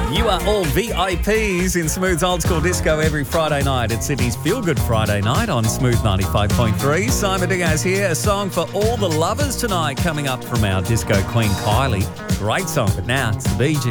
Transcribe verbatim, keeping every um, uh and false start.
You are all V I Ps in Smooth's Old School Disco every Friday night. It's Sydney's Feel Good Friday night on Smooth ninety-five point three. Simon Diaz here. A song for all the lovers tonight coming up from our disco queen, Kylie. Great song, but now it's the Bee Gees.